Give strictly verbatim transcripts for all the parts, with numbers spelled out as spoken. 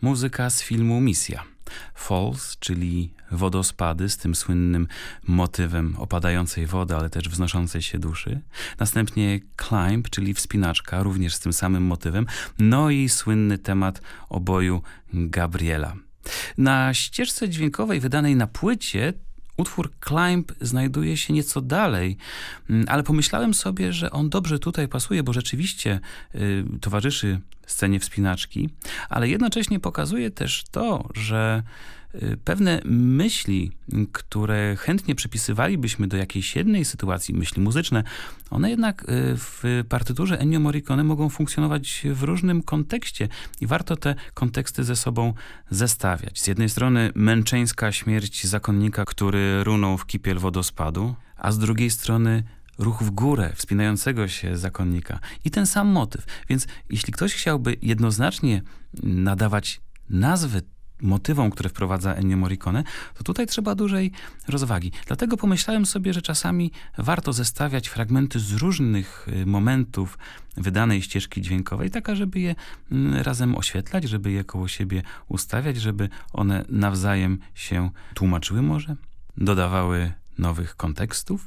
muzyka z filmu Misja. Falls, czyli wodospady z tym słynnym motywem opadającej wody, ale też wznoszącej się duszy. Następnie Climb, czyli wspinaczka, również z tym samym motywem. No i słynny temat oboju Gabriela. Na ścieżce dźwiękowej wydanej na płycie utwór Climb znajduje się nieco dalej, ale pomyślałem sobie, że on dobrze tutaj pasuje, bo rzeczywiście y, towarzyszy scenie wspinaczki, ale jednocześnie pokazuje też to, że y, pewne myśli, które chętnie przypisywalibyśmy do jakiejś jednej sytuacji, myśli muzyczne, one jednak y, w partyturze Ennio Morricone mogą funkcjonować w różnym kontekście i warto te konteksty ze sobą zestawiać. Z jednej strony męczeńska śmierć zakonnika, który runął w kipiel wodospadu, a z drugiej strony ruch w górę wspinającego się zakonnika i ten sam motyw. Więc jeśli ktoś chciałby jednoznacznie nadawać nazwy motywom, które wprowadza Ennio Morricone, to tutaj trzeba dużej rozwagi. Dlatego pomyślałem sobie, że czasami warto zestawiać fragmenty z różnych momentów wydanej ścieżki dźwiękowej, taka, żeby je razem oświetlać, żeby je koło siebie ustawiać, żeby one nawzajem się tłumaczyły może, dodawały nowych kontekstów.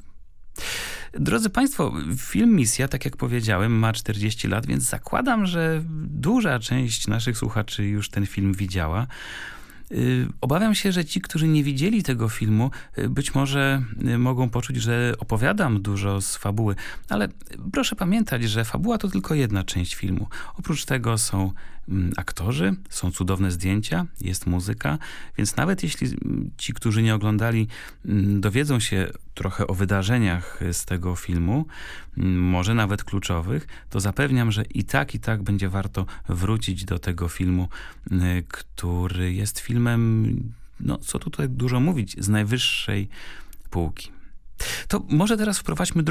Drodzy Państwo, film Misja, tak jak powiedziałem, ma czterdzieści lat, więc zakładam, że duża część naszych słuchaczy już ten film widziała. Obawiam się, że ci, którzy nie widzieli tego filmu, być może mogą poczuć, że opowiadam dużo z fabuły, ale proszę pamiętać, że fabuła to tylko jedna część filmu. Oprócz tego są aktorzy, są cudowne zdjęcia, jest muzyka, więc nawet jeśli ci, którzy nie oglądali, dowiedzą się trochę o wydarzeniach z tego filmu, może nawet kluczowych, to zapewniam, że i tak, i tak będzie warto wrócić do tego filmu, który jest filmem, no co tutaj dużo mówić, z najwyższej półki. To może teraz wprowadźmy